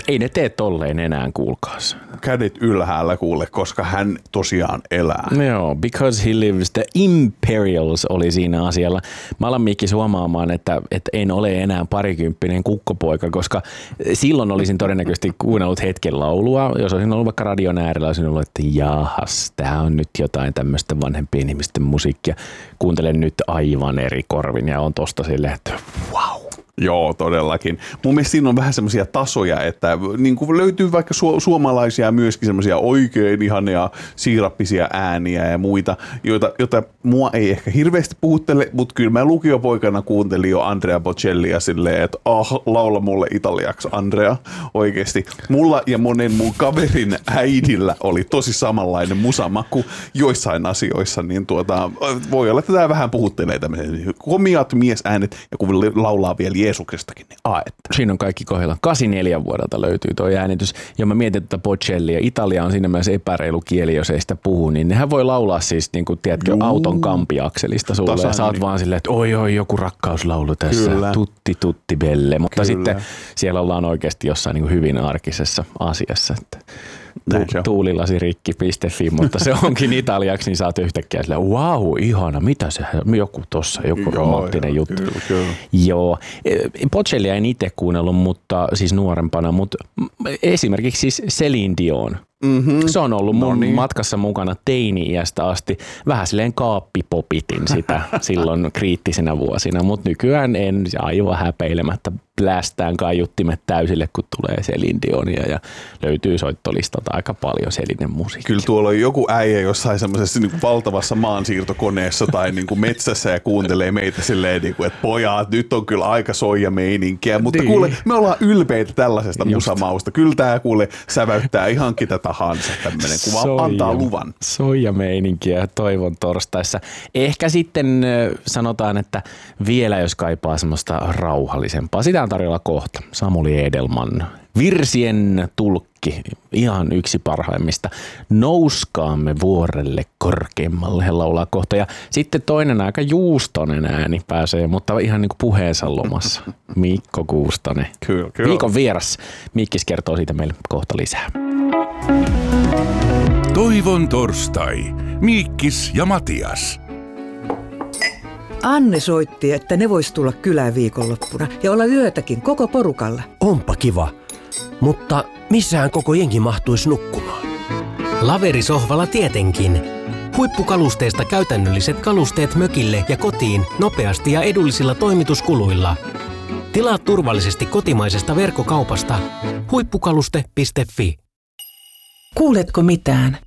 Ei ne tee tolleen enää, kuulkaas. Kädet ylhäällä kuule, koska hän tosiaan elää. Joo, because he lives. The Imperials oli siinä asialla. Mä alan Mikki huomaamaan, että en ole enää parikymppinen kukkopoika, koska silloin olisin todennäköisesti kuunnellut hetken laulua. Jos olisin ollut vaikka radion äärellä, olisin ollut, että jahas, tää on nyt jotain tämmöistä vanhempien ihmisten musiikkia. Kuuntelen nyt aivan eri korvin ja on tosta silleen, että wow. Joo, todellakin. Mun mielestä siinä on vähän semmoisia tasoja, että niin kuin löytyy vaikka suomalaisia myöskin semmoisia oikein ihania siirappisia ääniä ja muita, joita mua ei ehkä hirveästi puhuttele, mutta kyllä mä lukiopoikana kuuntelin jo Andrea Bocellia silleen, että laula mulle italiaksi Andrea oikeasti. Mulla ja monen mun kaverin äidillä oli tosi samanlainen musamaku joissain asioissa, niin voi olla, että tämä vähän puhuttelee tämmöiset komiat miesäänet ja kun laulaa vielä Jeesuksestakin, niin että. Siinä on kaikki kohdalla. 84 vuodelta löytyy tuo äänitys. Ja mä mietin tätä Bocellia. Italia on siinä mielessä epäreilu kieli, jos ei sitä puhu, niin nehän voi laulaa siis, niin kuin, tiedätkö, auton kampiakselista sulle. Ja sä oot vaan silleen, että oi, joku rakkauslaulu tässä. Kyllä. Tutti belle. Mutta kyllä. Sitten siellä ollaan oikeasti jossain niin kuin hyvin arkisessa asiassa, että tuulilasirikki.fi, mutta se onkin italiaksi, niin sä oot yhtäkkiä silleen, wow, ihana, mitä se, joku tossa, joku romanttinen juttu. Kyllä. Joo, Bocellia en itse kuunnellut, mutta siis nuorempana, mutta esimerkiksi siis Céline Dion. Mm-hmm. Se on ollut mun matkassa mukana teini-iästä asti. Vähän silleen kaappipopitin sitä silloin kriittisenä vuosina, mutta nykyään en aivan häpeilemättä plästään kaiuttimet täysille, kun tulee Céline Dionia ja löytyy soittolistalta aika paljon Céline musiikkia. Kyllä tuolla on joku äijä jossain semmoisessa niin kuin valtavassa maansiirtokoneessa tai niin kuin metsässä ja kuuntelee meitä silleen, niin kuin, että pojat, nyt on kyllä aika soijameininkiä, mutta kuule, me ollaan ylpeitä tällaisesta musamausta. Kyllä tää kuule säväyttää ihan ketä tahansa tämmöinen, kun vaan antaa luvan. Soijameininkiä Toivon torstaissa. Ehkä sitten sanotaan, että vielä jos kaipaa semmoista rauhallisempaa. Sitä on tarjolla kohta. Samuli Edelman, virsien tulkki, ihan yksi parhaimmista. Nouskaamme vuorelle korkeammalle, he laulaa kohta. Ja sitten toinen aika juustonen ääni pääsee, mutta ihan niin kuin puheensa lomassa. Mikko Kuustonen. Kyllä. Viikon vieras. Mikkis kertoo siitä meille kohta lisää. Toivon torstai. Miikkis ja Matias. Anne soitti, että ne vois tulla kylään viikonloppuna ja olla yötäkin koko porukalla. Onpa kiva, mutta missähän koko jengi mahtuisi nukkumaan? Laverisohvalla tietenkin. Huippukalusteista käytännölliset kalusteet mökille ja kotiin nopeasti ja edullisilla toimituskuluilla. Tilaa turvallisesti kotimaisesta verkkokaupasta huippukaluste.fi. Kuuletko mitään?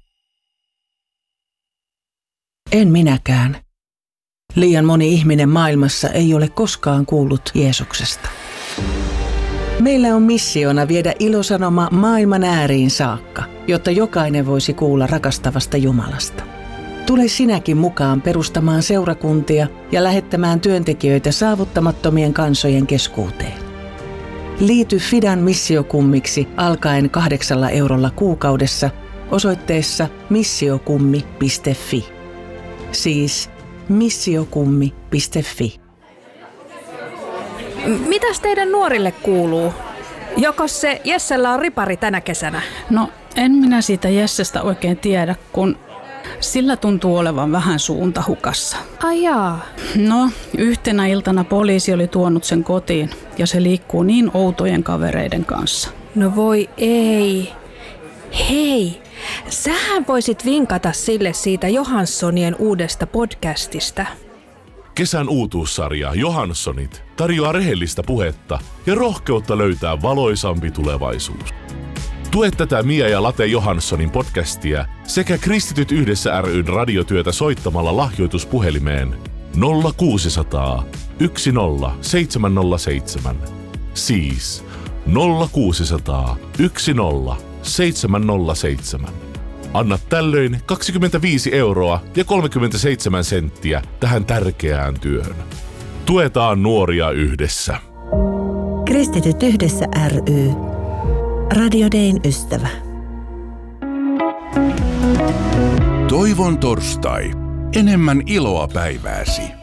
En minäkään. Liian moni ihminen maailmassa ei ole koskaan kuullut Jeesuksesta. Meillä on missiona viedä ilosanoma maailman ääriin saakka, jotta jokainen voisi kuulla rakastavasta Jumalasta. Tule sinäkin mukaan perustamaan seurakuntia ja lähettämään työntekijöitä saavuttamattomien kansojen keskuuteen. Liity Fidan missiokummiksi alkaen 8 eurolla kuukaudessa osoitteessa missiokummi.fi. Siis missiokummi.fi. Mitäs teidän nuorille kuuluu? Jokos se Jessellä on ripari tänä kesänä? No, en minä siitä Jessestä oikein tiedä, kun sillä tuntuu olevan vähän suunta hukassa. Ai jaa. No, yhtenä iltana poliisi oli tuonut sen kotiin ja se liikkuu niin outojen kavereiden kanssa. No voi ei. Hei, sähän voisit vinkata sille siitä Johanssonien uudesta podcastista. Kesän uutuussarja Johannssonit tarjoaa rehellistä puhetta ja rohkeutta löytää valoisampi tulevaisuus. Tue tätä Mia ja Late Johanssonin podcastia sekä Kristityt yhdessä ry:n radiotyötä soittamalla lahjoituspuhelimeen 0600 10 707. Siis 0600 10 707. Anna tällöin 25 euroa ja 37 senttiä tähän tärkeään työhön. Tuetaan nuoria yhdessä. Kristityt yhdessä ry. Radio Dayn ystävä. Toivon torstai. Enemmän iloa päivääsi.